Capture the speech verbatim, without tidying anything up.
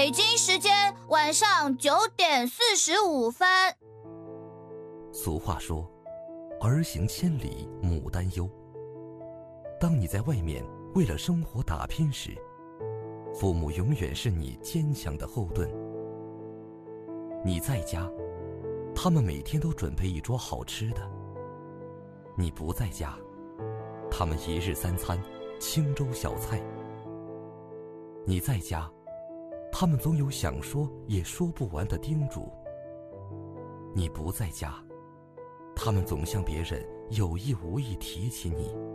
北京时间晚上九点四十五分。 俗话说，儿行千里母担忧。当你在外面为了生活打拼时，父母永远是你坚强的后盾。你在家，他们每天都准备一桌好吃的；你不在家，他们一日三餐清粥小菜。你在家，他们总有想说也说不完的叮嘱；你不在家，他们总向别人有意无意提起你。